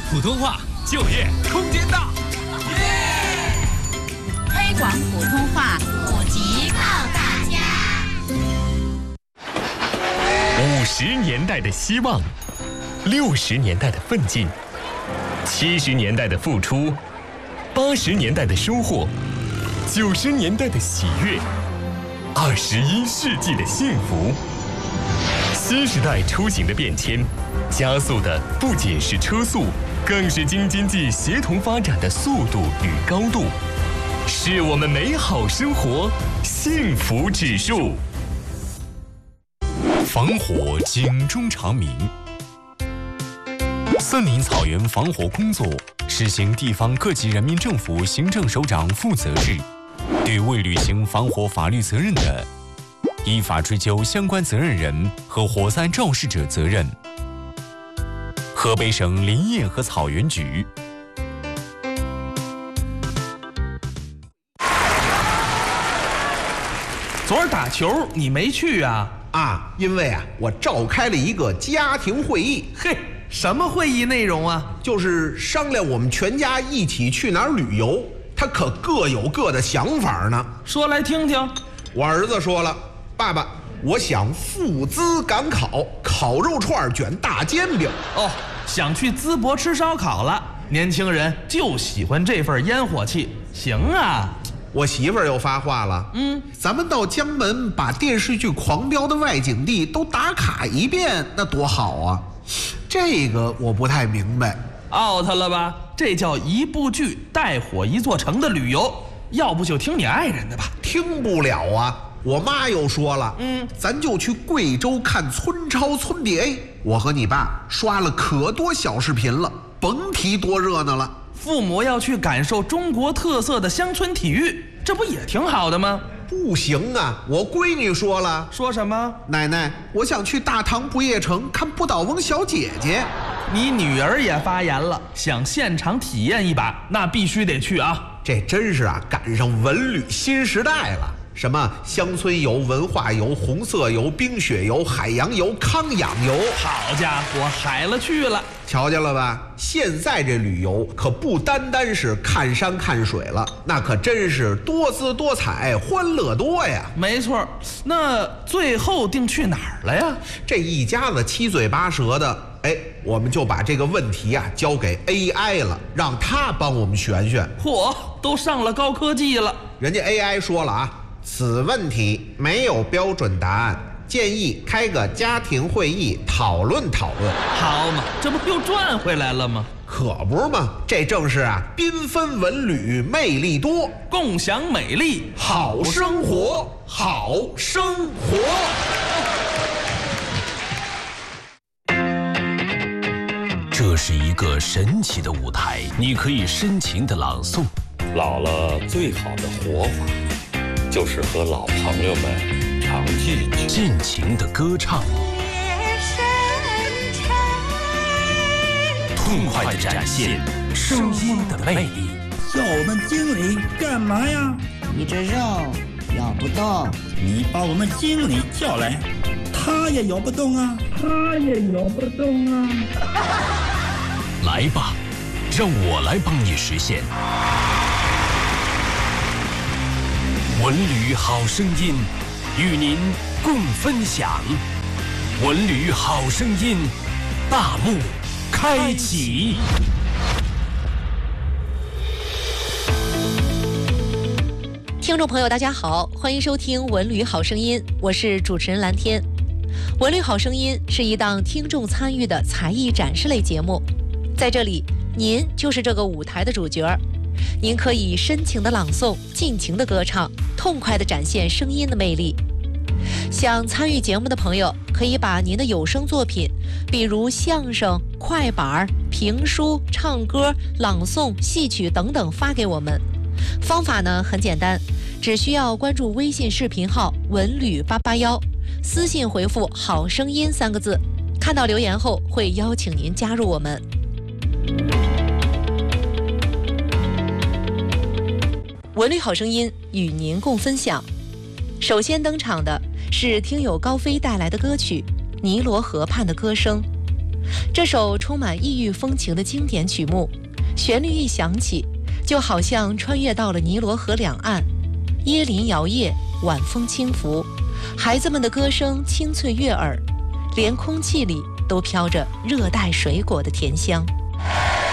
普通话，就业空间大。 推广普通话，普及告大家。 50年代的希望，60年代的奋进，70年代的付出，80年代的收获，90年代的喜悦，21世纪的幸福。新时代出行的变迁，加速的不仅是车速，更是京津冀协同发展的速度与高度，是我们美好生活幸福指数。防火警钟长鸣。森林草原防火工作实行地方各级人民政府行政首长负责制，对未履行防火法律责任的，依法追究相关责任人和火灾肇事者责任。河北省林业和草原局。 昨儿打球你没去啊？ 因为我召开了一个家庭会议。 嘿，什么会议内容啊？ 就是商量我们全家一起去哪儿旅游，他可各有各的想法呢。 说来听听。 我儿子说了，爸爸，我想赴淄赶考，烤肉串卷大煎饼。 哦，想去淄博吃烧烤了。年轻人就喜欢这份烟火气。行啊。 我媳妇儿又发话了，咱们到江门把电视剧《狂飙》的外景地都打卡一遍，那多好啊！这个我不太明白。 out 了吧？这叫一部剧带火一座城的旅游，要不就听你爱人的吧。 听不了啊！我妈又说了，咱就去贵州看村超村 DA。我和你爸刷了可多小视频了，甭提多热闹了。 父母要去感受中国特色的乡村体育，这不也挺好的吗？ 不行啊，我闺女说了。 说什么？ 奶奶，我想去大唐不夜城看不倒翁小姐姐。 你女儿也发言了，想现场体验一把，那必须得去啊。 这真是赶上文旅新时代了。什么乡村游、文化游、红色游、冰雪游、海洋游、康养游， 好家伙，海了去了！ 瞧见了吧？现在这旅游可不单单是看山看水了，那可真是多姿多彩、欢乐多呀！ 没错，那最后定去哪儿了呀？ 这一家子七嘴八舌的，我们就把这个问题交给 AI 了，让他帮我们选选。 嚯，都上了高科技了！ 人家 AI 说了此问题没有标准答案，建议开个家庭会议讨论讨论。 好嘛，这不又赚回来了吗？ 可不是嘛，这正是缤纷文旅魅力多， 共享美丽好生活，好生活。 这是一个神奇的舞台，你可以深情的朗诵。 老了最好的活法，就是和老朋友们常聚聚， 尽情的歌唱，痛快的展现声音的魅力。 叫我们经理干嘛呀？ 你这肉咬不动， 你把我们经理叫来，他也咬不动啊，他也咬不动啊。 来吧，让我来帮你实现。文旅好声音，与您共分享。文旅好声音，大幕开启。 听众朋友大家好，欢迎收听文旅好声音，我是主持人蓝天。文旅好声音是一档听众参与的才艺展示类节目，在这里您就是这个舞台的主角，您可以深情的朗诵，尽情的歌唱，痛快的展现声音的魅力。想参与节目的朋友可以把您的有声作品，比如相声、快板、评书、唱歌、朗诵、戏曲等等发给我们。方法呢很简单，只需要关注微信视频号文旅881，私信回复好声音3个字，看到留言后会邀请您加入我们。文旅好声音与您共分享。首先登场的是听友高飞带来的歌曲《尼罗河畔的歌声》。 这首充满异域风情的经典曲目，旋律一响起，就好像穿越到了尼罗河两岸。椰林摇曳，晚风轻拂，孩子们的歌声清脆悦耳，连空气里都飘着热带水果的甜香。